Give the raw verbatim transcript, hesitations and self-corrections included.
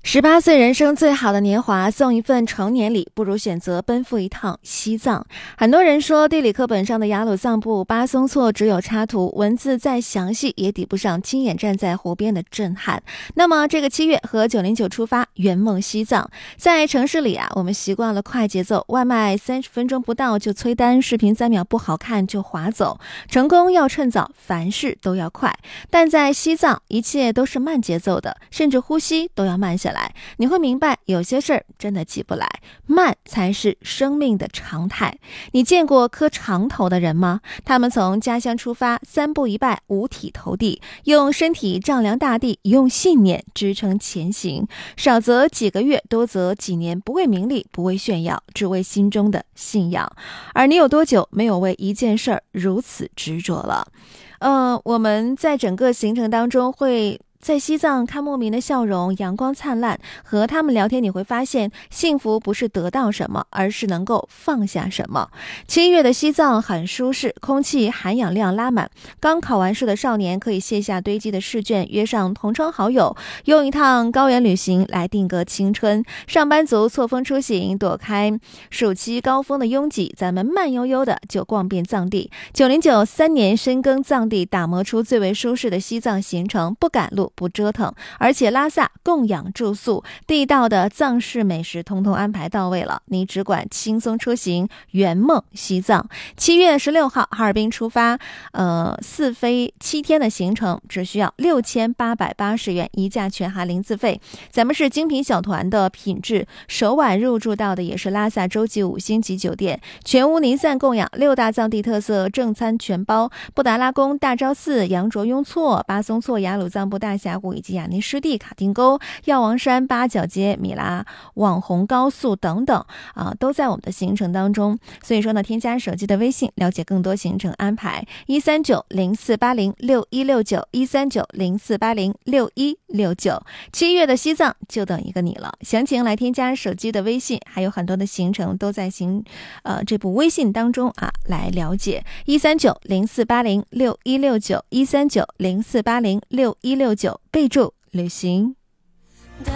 十八岁人生最好的年华，送一份成年礼，不如选择奔赴一趟西藏。很多人说地理课本上的雅鲁藏布巴松措只有插图，文字再详细也抵不上亲眼站在湖边的震撼。那么这个七月和九零九出发，圆梦西藏。在城市里啊，我们习惯了快节奏，外卖三十分钟不到就催单，视频三秒不好看就划走，成功要趁早，凡事都要快。但在西藏，一切都是慢节奏的，甚至呼吸都要慢下来。你会明白，有些事儿真的急不来，慢才是生命的常态。你见过磕长头的人吗？他们从家乡出发，三步一拜，五体投地，用身体丈量大地，用信念支撑前行。少则几个月，多则几年，不为名利，不为炫耀，只为心中的信仰。而你有多久没有为一件事儿如此执着了？呃，我们在整个行程当中会在西藏看牧民的笑容，阳光灿烂，和他们聊天，你会发现幸福不是得到什么，而是能够放下什么。七月的西藏很舒适，空气含氧量拉满，刚考完试的少年可以卸下堆积的试卷，约上同窗好友，用一趟高原旅行来定格青春。上班族错峰出行，躲开暑期高峰的拥挤，咱们慢悠悠的就逛遍藏地。九零九三年深耕藏地，打磨出最为舒适的西藏行程，不赶路不折腾，而且拉萨供养住宿，地道的藏式美食通通安排到位了，你只管轻松出行，圆梦西藏。七月十六号哈尔滨出发，呃，四飞七天的行程只需要六千八百八十元，一价全含零自费。咱们是精品小团的品质，首晚入住到的也是拉萨洲际五星级酒店，全屋离散供养，六大藏地特色正餐全包，布达拉宫、大昭寺、羊卓雍措、巴松措、雅鲁藏布大峡谷以及雅尼湿地、卡丁沟、药王山、八角街、米拉网红高速等等啊，都在我们的行程当中。所以说呢，添加手机的微信了解更多行程安排，一三九零四八零六一六九一三九零四八零六一六九。七月的西藏就等一个你了，详情来添加手机的微信，还有很多的行程都在行呃这部微信当中啊来了解。一三九零四八零六一六九一三九零四八零六一六九，备注旅行。